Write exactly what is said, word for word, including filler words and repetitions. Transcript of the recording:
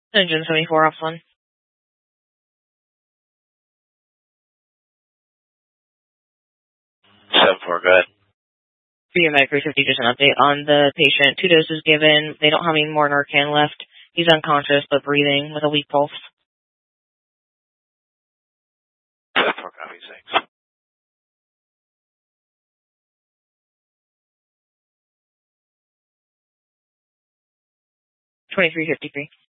Engine seventy-four off one. seven four, go ahead. For your Med three fifty, just an update on the patient. Two doses given. They don't have any more Narcan left. He's unconscious but breathing with a weak pulse. seven four, copy, six. twenty-three fifty-three.